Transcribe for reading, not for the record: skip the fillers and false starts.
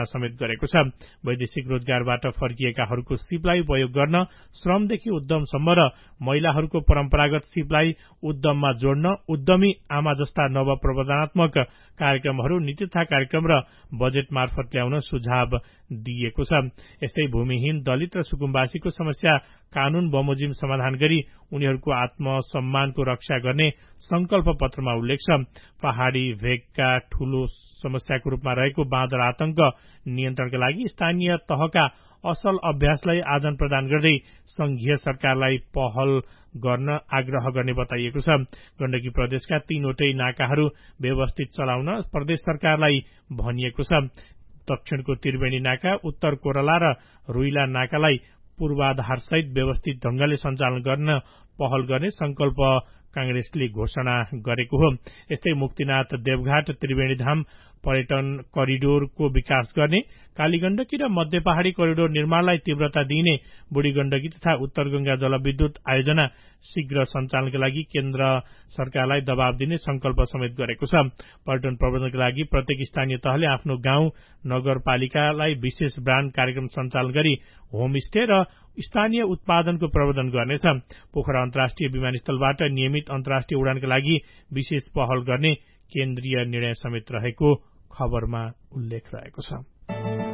समेत गरेको छ। वैदेशिक रोजगारबाट फर्किएकाहरूको सिपलाई उपयोग गर्न श्रमदेखि उद्यमसम्म र महिलाहरूको परम्परागत सिपलाई उद्यममा जोड्न उद्यमी आमा जस्ता नवप्रवर्धनात्मक कार्यक्रमहरू नीति तथा कार्यक्रम र बजेट मार्फत ल्याउन सुझाव दिएको छ। यस्तै भूमिहीन दलित र सुकुम्बासीको समस्या कानून बमोजिम समाधान गरी उनीहरूको आत्मसम्मानको रक्षा गर्ने संकल्प पत्रमा उल्लेख छ। पहाड़ी भेगका ठूलो समस्याको रूपमा रहेको बाँदर आतंक नियन्त्रणका लागि स्थानीय तहका असल अभ्यासलाई आदान प्रदान गर्दै संघीय सरकारलाई पहल गर्न आग्रह गर्ने बताइएको छ। गण्डकी प्रदेशका 3वटै नाकाहरू व्यवस्थित चलाउन प्रदेश सरकारलाई भनिएको छ। दक्षिणको त्रिवेणी नाका, उत्तर कोरला र रुइला नाकालाई पूर्वाधारसहित व्यवस्थित ढंगले सञ्चालन गर्न पहल गर्ने संकल्प कांग्रेसले घोषणा गरेको हो। यस्तै मुक्तिनाथ देवघाट त्रिवेणीधाम पर्यटन करिडोरको विकास गर्ने, कालीगण्डकी र मध्य पहाड़ी करिडोर निर्माणलाई तीव्रता दिइने, बुढी गण्डकी तथा उत्तर गंगा जलविद्युत आयोजना शीघ्र सञ्चालनका लागि केन्द्र सरकारलाई दबाव दिने संकल्प समेत गरेको छ। पर्यटन प्रबन्धनका लागि प्रत्येक स्थानीय तहले आफ्नो गाउँ नगरपालिकालाई विशेष ब्रान्ड कार्यक्रम सञ्चालन गरी होमस्टे र स्थानीय उत्पादनको प्रवर्धन गर्नेछ। पोखरा अन्तर्राष्ट्रिय विमानस्थलबाट नियमित अन्तर्राष्ट्रिय उडानका लागि विशेष पहल गर्ने केन्द्रीय निर्णय समेत रहेको खबरमा उल्लेख रहेको छ।